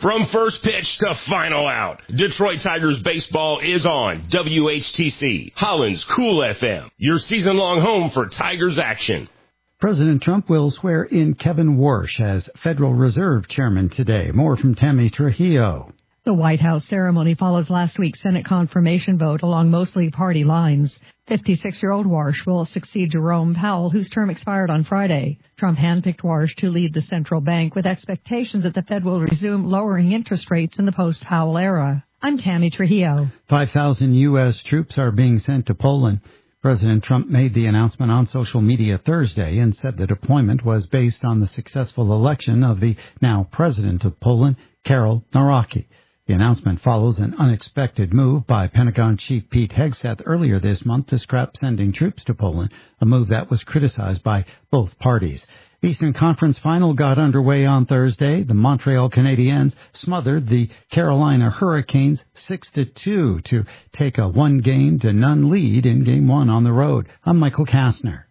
From first pitch to final out, Detroit Tigers baseball is on WHTC, Holland's Cool FM, your season-long home for Tigers action. President Trump will swear in Kevin Warsh as Federal Reserve Chairman today. More from Tammy Trujillo. The White House ceremony follows last week's Senate confirmation vote along mostly party lines. 56-year-old Warsh will succeed Jerome Powell, whose term expired on Friday. Trump handpicked Warsh to lead the central bank with expectations that the Fed will resume lowering interest rates in the post-Powell era. I'm Tammy Trujillo. 5,000 U.S. troops are being sent to Poland. President Trump made the announcement on social media Thursday and said the deployment was based on the successful election of the now president of Poland, Karol Nawrocki. The announcement follows an unexpected move by Pentagon Chief Pete Hegseth earlier this month to scrap sending troops to Poland, a move that was criticized by both parties. Eastern Conference Final got underway on Thursday. The Montreal Canadiens smothered the Carolina Hurricanes 6-2 to take a 1-game-to-none lead in Game 1 on the road. I'm Michael Kastner.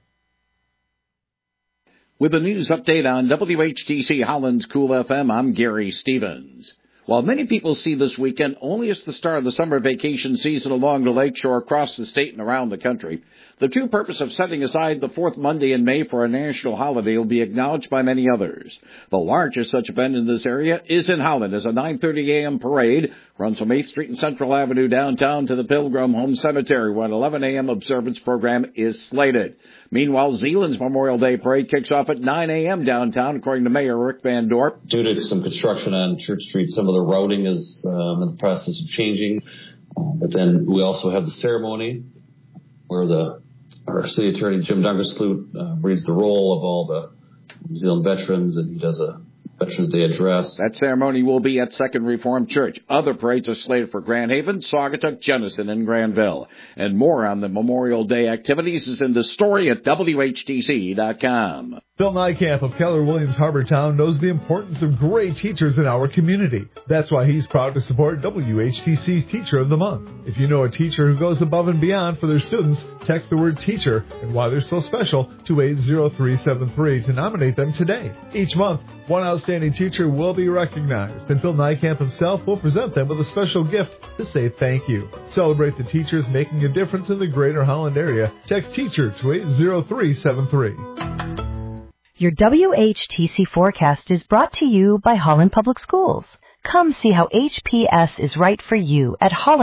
With a news update on WHTC Holland's Cool FM, I'm Gary Stevens. While many people see this weekend only as the start of the summer vacation season along the lakeshore across the state and around the country, the true purpose of setting aside the fourth Monday in May for a national holiday will be acknowledged by many others. The largest such event in this area is in Holland as a 9:30 a.m. parade runs from 8th Street and Central Avenue downtown to the Pilgrim Home Cemetery, where an 11 a.m. observance program is slated. Meanwhile, Zeeland's Memorial Day Parade kicks off at 9 a.m. downtown, according to Mayor Rick Van Dorp. Due to some construction on Church Street, some of the routing is in the process of changing. But then we also have the ceremony where our city attorney, Jim Dungersloot, reads the roll of all the New Zealand veterans, and he does a Veterans Day address. That ceremony will be at Second Reformed Church. Other parades are slated for Grand Haven, Saugatuck, Jenison, and Granville. And more on the Memorial Day activities is in the story at WHTC.com. Phil Nykamp of Keller Williams Harbortown knows the importance of great teachers in our community. That's why he's proud to support WHTC's Teacher of the Month. If you know a teacher who goes above and beyond for their students, text the word teacher and why they're so special to 80373 to nominate them today. Each month, one outstanding teacher will be recognized, and Phil Nykamp himself will present them with a special gift to say thank you. Celebrate the teachers making a difference in the greater Holland area. Text teacher to 80373. Your WHTC forecast is brought to you by Holland Public Schools. Come see how HPS is right for you at Holland